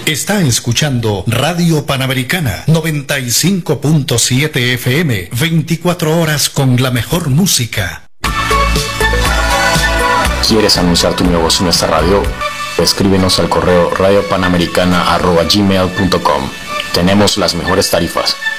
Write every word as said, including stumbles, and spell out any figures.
Está escuchando Radio Panamericana noventa y cinco punto siete F M, veinticuatro horas con la mejor música. ¿Quieres anunciar tu negocio en nuestra radio? Escríbenos al correo radiopanamericana arroba gmail punto com. Tenemos las mejores tarifas.